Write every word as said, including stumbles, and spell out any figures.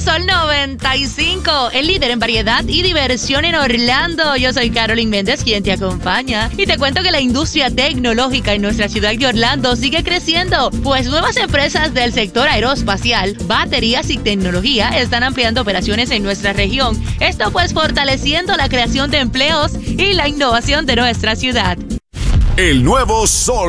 Sol noventa y cinco, el líder en variedad y diversión en Orlando. Yo soy Carolyn Méndez, quien te acompaña. Y te cuento que la industria tecnológica en nuestra ciudad de Orlando sigue creciendo, pues nuevas empresas del sector aeroespacial, baterías y tecnología están ampliando operaciones en nuestra región. Esto pues fortaleciendo la creación de empleos y la innovación de nuestra ciudad. El nuevo Sol